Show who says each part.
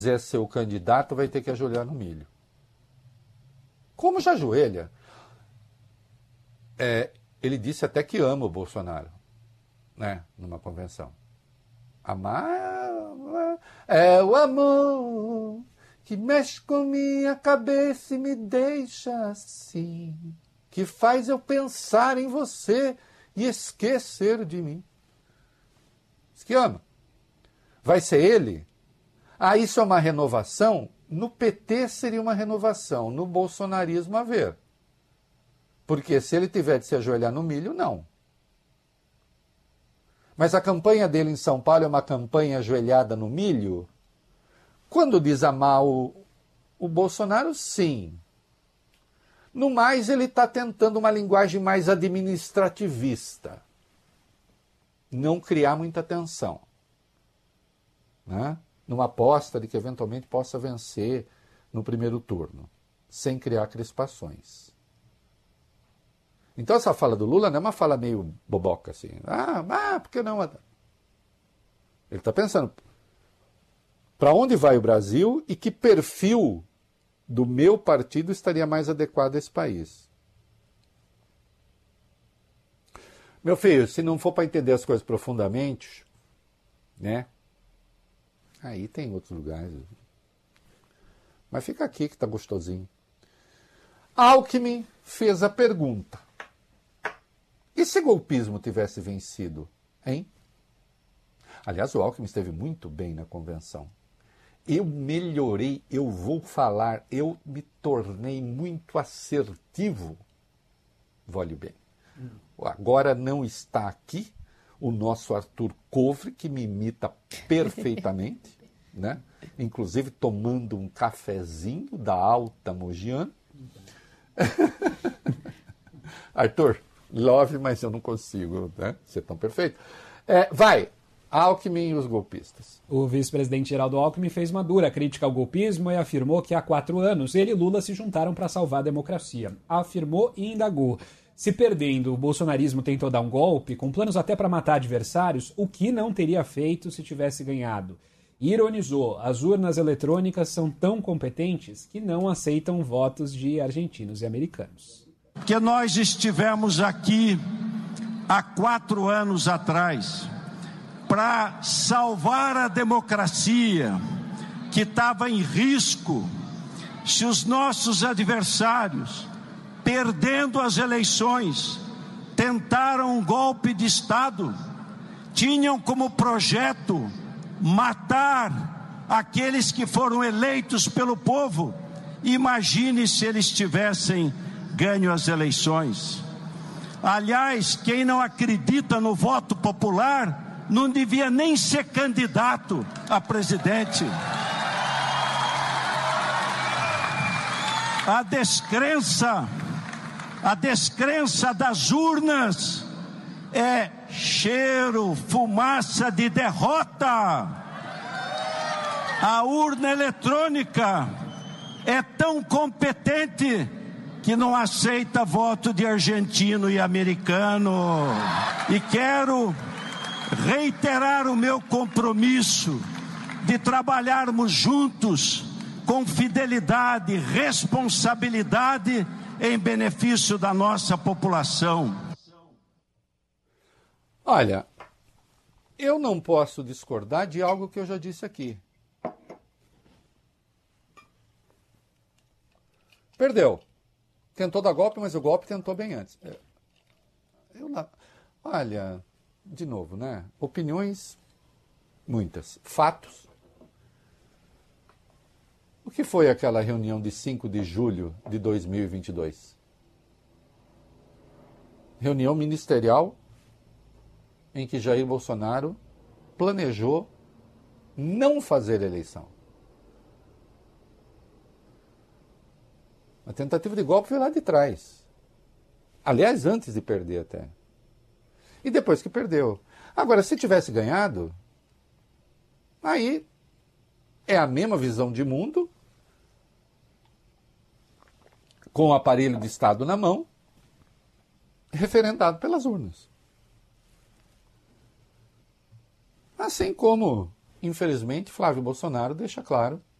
Speaker 1: quiser ser o candidato, vai ter que ajoelhar no milho. Como já ajoelha? Ele disse até que ama o Bolsonaro, né, numa convenção. Amar é o amor que mexe com minha cabeça e me deixa assim, que faz eu pensar em você e esquecer de mim. Diz que ama. Vai ser ele? Isso é uma renovação? No PT seria uma renovação, no bolsonarismo a ver. Porque se ele tiver de se ajoelhar no milho, não. Mas a campanha dele em São Paulo é uma campanha ajoelhada no milho? Quando diz amar o Bolsonaro, sim. No mais, ele está tentando uma linguagem mais administrativista. Não criar muita tensão. Né? Numa aposta de que eventualmente possa vencer no primeiro turno, sem criar crispações. Então essa fala do Lula não é uma fala meio boboca assim. Por que não? Ele está pensando para onde vai o Brasil e que perfil do meu partido estaria mais adequado a esse país. Meu filho, se não for para entender as coisas profundamente, né? Aí tem outros lugares. Mas fica aqui que está gostosinho. Alckmin fez a pergunta. E se golpismo tivesse vencido, hein? Aliás, o Alckmin esteve muito bem na convenção. Eu melhorei, eu vou falar, eu me tornei muito assertivo. Vale bem. Agora não está aqui o nosso Arthur Covre, que me imita perfeitamente, né? Inclusive tomando um cafezinho da Alta Mogiana. Arthur, love, mas eu não consigo, né, ser tão perfeito. Vai, Alckmin e os golpistas.
Speaker 2: O vice-presidente Geraldo Alckmin fez uma dura crítica ao golpismo e afirmou que há 4 anos ele e Lula se juntaram para salvar a democracia. Afirmou e indagou. Se perdendo, o bolsonarismo tentou dar um golpe, com planos até para matar adversários, o que não teria feito se tivesse ganhado. Ironizou, as urnas eletrônicas são tão competentes que não aceitam votos de argentinos e americanos.
Speaker 3: Que nós estivemos aqui há 4 anos atrás para salvar a democracia que estava em risco se os nossos adversários, perdendo as eleições, tentaram um golpe de Estado, tinham como projeto matar aqueles que foram eleitos pelo povo. Imagine se eles tivessem ganho as eleições. Aliás, quem não acredita no voto popular não devia nem ser candidato a presidente. A descrença das urnas é cheiro, fumaça de derrota. A urna eletrônica é tão competente que não aceita voto de argentino e americano. E quero reiterar o meu compromisso de trabalharmos juntos com fidelidade e responsabilidade em benefício da nossa população.
Speaker 1: Olha, eu não posso discordar de algo que eu já disse aqui. Perdeu. Tentou dar golpe, mas o golpe tentou bem antes. Olha, de novo, né? Opiniões, muitas. Fatos. O que foi aquela reunião de 5 de julho de 2022? Reunião ministerial em que Jair Bolsonaro planejou não fazer eleição. A tentativa de golpe foi lá de trás. Aliás, antes de perder até. E depois que perdeu. Agora, se tivesse ganhado, aí é a mesma visão de mundo, com o aparelho de Estado na mão, referendado pelas urnas. Assim como infelizmente, Flávio Bolsonaro deixa claro